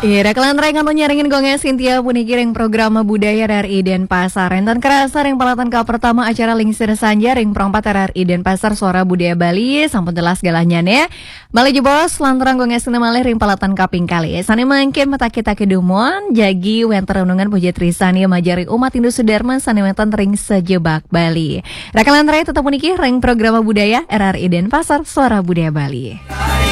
Iya, rekalan rengan nyaringin gonge Cynthia puniki ring programa budaya RRI Denpasar. Enten kerasa ring palatan ka pertama acara Lingsir Sanja ring perempat RRI Denpasar Suara Budaya Bali. Sampun jelas galanya ne. Bali jebos lantaran gonge sini malih ring palatan kaping kali. Sani mangkin mata kita kedumuan jagi wenter renungan puji Trisani majari umat Hindu Sudarman sani wenten ring sejebak Bali. Rekalan ray tetap puniki ring programa budaya RRI Denpasar Suara Budaya Bali.